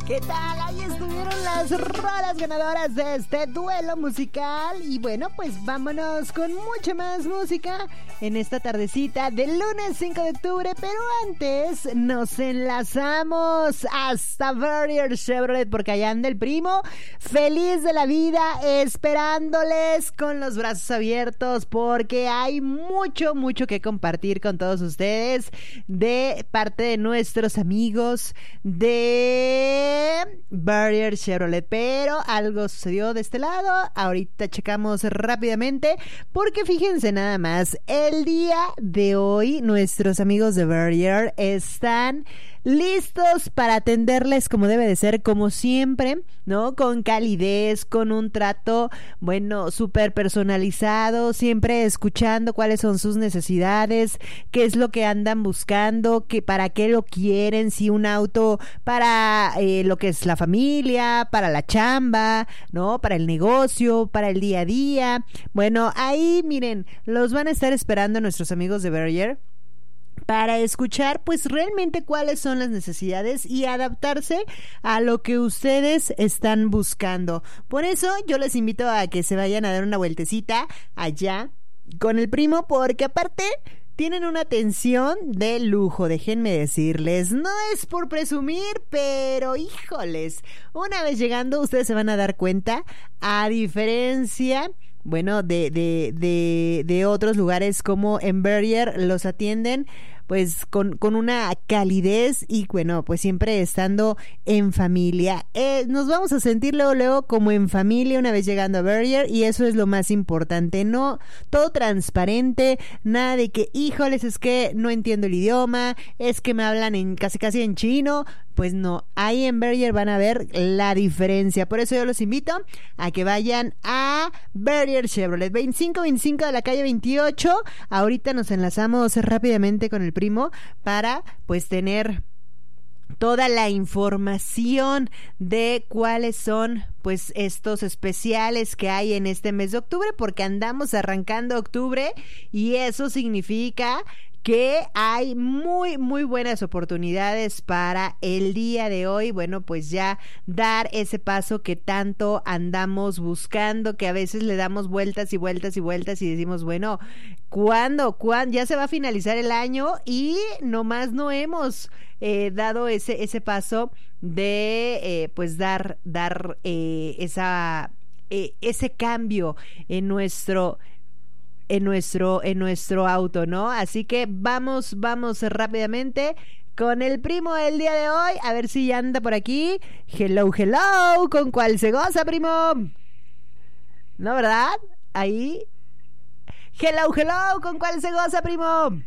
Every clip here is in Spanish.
¿Qué tal? Ahí estuvieron las rolas ganadoras de este duelo musical. Y bueno, pues vámonos con mucha más música en esta tardecita del lunes 5 de octubre. Pero antes nos enlazamos hasta Barrier Chevrolet, porque allá anda el primo feliz de la vida, esperándoles con los brazos abiertos, porque hay mucho que compartir con todos ustedes de parte de nuestros amigos de Barrier Chevrolet. Pero algo sucedió de este lado. Ahorita checamos rápidamente, porque fíjense nada más, el día de hoy nuestros amigos de Barrier están listos para atenderles como debe de ser, como siempre, ¿no? Con calidez, con un trato, bueno, súper personalizado, siempre escuchando cuáles son sus necesidades, qué es lo que andan buscando, para qué lo quieren, si un auto para lo que es la familia, para la chamba, ¿no? Para el negocio, para el día a día. Bueno, ahí miren, los van a estar esperando nuestros amigos de Barrier para escuchar pues realmente cuáles son las necesidades y adaptarse a lo que ustedes están buscando. Por eso yo les invito a que se vayan a dar una vueltecita allá con el primo, porque aparte tienen una atención de lujo, déjenme decirles. No es por presumir, pero híjoles, una vez llegando ustedes se van a dar cuenta, a diferencia, bueno, de otros lugares, como en Barrier los atienden pues con una calidez y bueno, pues siempre estando en familia. Nos vamos a sentir luego como en familia una vez llegando a Barrier, y eso es lo más importante, ¿no? Todo transparente, nada de que, híjoles, es que no entiendo el idioma, es que me hablan en casi en chino. Pues no, ahí en Barrier van a ver la diferencia. Por eso yo los invito a que vayan a Barrier Chevrolet, 2525 de la calle 28. Ahorita nos enlazamos rápidamente con el primo para pues tener toda la información de cuáles son pues estos especiales que hay en este mes de octubre, porque andamos arrancando octubre y eso significa que hay muy buenas oportunidades para el día de hoy. Bueno, pues ya dar ese paso que tanto andamos buscando, que a veces le damos vueltas y decimos, bueno, ¿cuándo? Ya se va a finalizar el año y nomás no hemos dado ese paso de pues dar ese cambio en nuestro auto, ¿no? Así que vamos rápidamente con el primo del día de hoy, a ver si ya anda por aquí. Hello, ¿con cuál se goza, primo? ¿No, verdad? Ahí. Hello, ¿con cuál se goza, primo?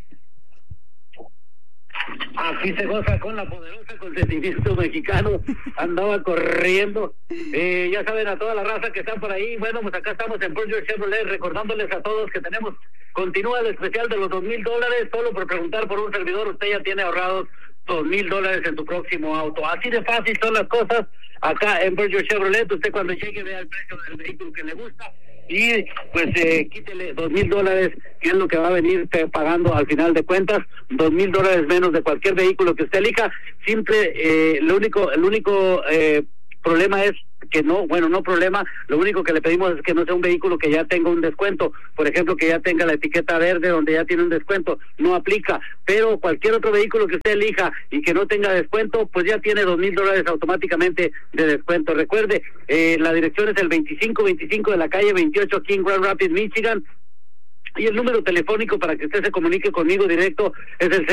Aquí se goza con la poderosa consentimiento mexicano. Andaba corriendo. Ya saben, a toda la raza que está por ahí. Bueno, pues acá estamos en Barrier Chevrolet, recordándoles a todos que continúa el especial de los $2,000. Solo por preguntar por un servidor, usted ya tiene ahorrados $2,000 en tu próximo auto. Así de fácil son las cosas acá en Barrier Chevrolet. Usted cuando llegue vea el precio del vehículo que le gusta y pues quítele $2,000, que es lo que va a venir pagando al final de cuentas. $2,000 menos de cualquier vehículo que usted elija. Simple, el único problema es que no problema, lo único que le pedimos es que no sea un vehículo que ya tenga un descuento. Por ejemplo, que ya tenga la etiqueta verde donde ya tiene un descuento, no aplica. Pero cualquier otro vehículo que usted elija y que no tenga descuento, pues ya tiene $2,000 automáticamente de descuento. Recuerde, la dirección es el 2525 de la calle 28 aquí en Grand Rapids, Michigan. Y el número telefónico para que usted se comunique conmigo directo es el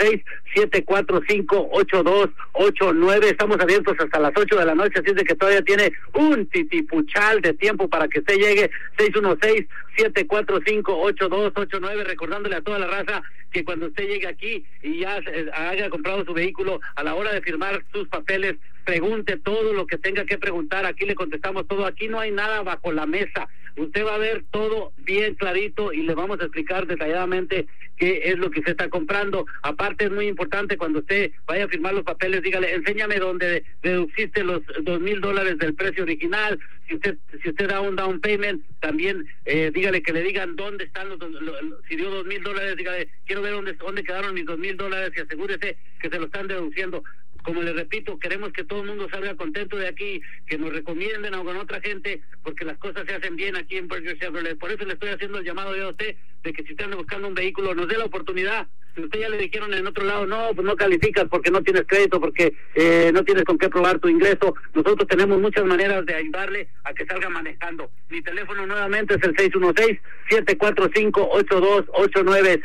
616-745-8289. Estamos abiertos hasta las 8 de la noche, así es de que todavía tiene un titipuchal de tiempo para que usted llegue. 616-745-8289. Recordándole a toda la raza que cuando usted llegue aquí y ya haya comprado su vehículo, a la hora de firmar sus papeles, pregunte todo lo que tenga que preguntar. Aquí le contestamos todo. Aquí no hay nada bajo la mesa. Usted va a ver todo bien clarito y le vamos a explicar detalladamente qué es lo que usted está comprando. Aparte, es muy importante cuando usted vaya a firmar los papeles, dígale, enséñame dónde deduciste los $2,000 del precio original. Si usted da un down payment, también dígale que le digan dónde están si dio $2,000, dígale, quiero ver dónde quedaron mis $2,000, y asegúrese que se lo están deduciendo. como les repito, queremos que todo el mundo salga contento de aquí, que nos recomienden con otra gente, porque las cosas se hacen bien aquí en Berkshire Chevrolet. Por eso le estoy haciendo el llamado yo a usted, de que si están buscando un vehículo, nos dé la oportunidad. Si usted ya le dijeron en otro lado, no, pues no calificas porque no tienes crédito, porque no tienes con qué probar tu ingreso, nosotros tenemos muchas maneras de ayudarle a que salga manejando. Mi teléfono nuevamente es el 616-745-8289,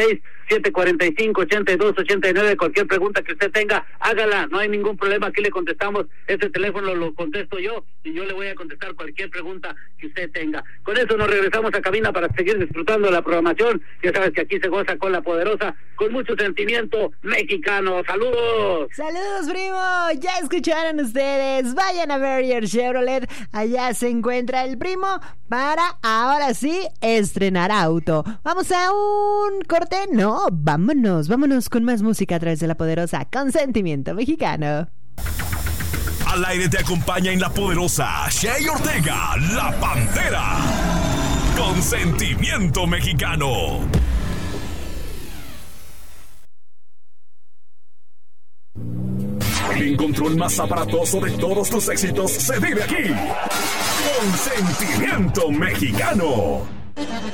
616-745-8289. Cualquier pregunta que usted tenga, hágala, no hay ningún problema, aquí le contestamos. Ese teléfono lo contesto yo y yo le voy a contestar cualquier pregunta que usted tenga. Con eso nos regresamos a cabina para seguir disfrutando de la programación. Ya sabes que aquí se goza con la poderosa, con mucho sentimiento mexicano. ¡Saludos! ¡Saludos, primo! Ya escucharon ustedes. Vayan a Berkshire Chevrolet. Allá se encuentra el primo para, ahora sí, estrenar auto. ¿Vamos a un corte? No, vámonos con más música a través de la poderosa con sentimiento mexicano. Al aire te acompaña en la poderosa Shay Ortega, la Pantera, con sentimiento mexicano. El control más aparatoso de todos tus éxitos se vive aquí, con sentimiento mexicano.